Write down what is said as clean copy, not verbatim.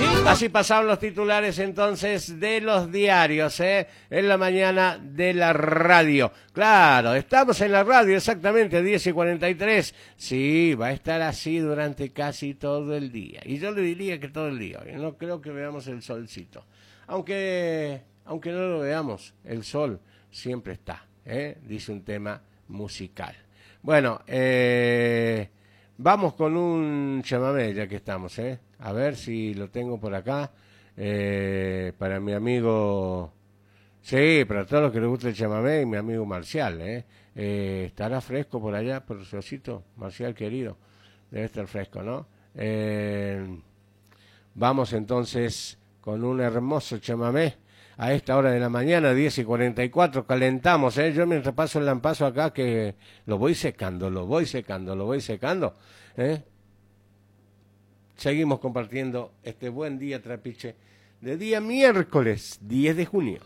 Así pasaron los titulares entonces de los diarios, en la mañana de la radio. Claro, estamos en la radio exactamente 10:43. Sí, va a estar así durante casi todo el día. Y yo le diría que todo el día. No creo que veamos el solcito. Aunque no lo veamos, el sol siempre está, dice un tema musical. Bueno, vamos con un chamamé ya que estamos, a ver si lo tengo por acá, para mi amigo, sí, para todos los que les gusta el chamamé, y mi amigo Marcial, estará fresco por allá, por su osito, Marcial querido, debe estar fresco, ¿no? Vamos entonces con un hermoso chamamé. A esta hora de la mañana, 10:44, calentamos, yo mientras paso el lampazo acá que lo voy secando, Seguimos compartiendo este buen día trapiche de día miércoles 10 de junio.